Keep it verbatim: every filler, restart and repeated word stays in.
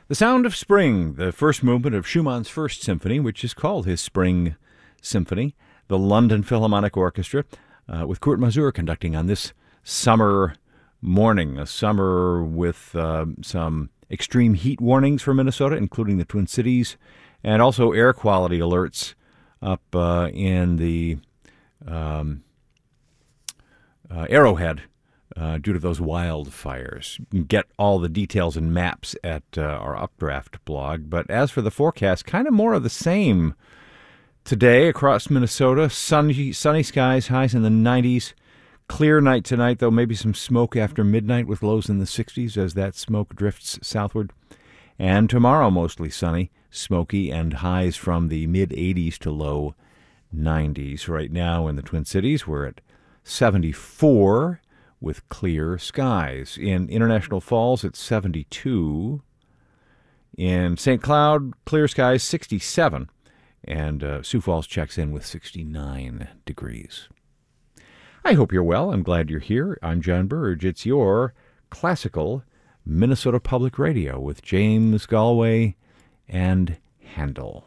The Sound of Spring, the first movement of Schumann's First Symphony, which is called his Spring Symphony, the London Philharmonic Orchestra, uh, with Kurt Masur conducting on this summer morning, a summer with uh, some extreme heat warnings for Minnesota, including the Twin Cities, and also air quality alerts up uh, in the um, uh, Arrowhead uh, due to those wildfires. You can get all the details and maps at uh, our Updraft blog. But as for the forecast, kind of more of the same today across Minnesota. Sunny, sunny skies, highs in the nineties. Clear night tonight, though maybe some smoke after midnight with lows in the sixties as that smoke drifts southward. And tomorrow, mostly sunny, smoky, and highs from the mid-eighties to low nineties. Right now in the Twin Cities, we're at seventy-four with clear skies. In International Falls, it's seventy-two. In Saint Cloud, clear skies, sixty-seven. And uh, Sioux Falls checks in with sixty-nine degrees. I hope you're well. I'm glad you're here. I'm John Burge. It's your classical Minnesota Public Radio with James Galway and Handel.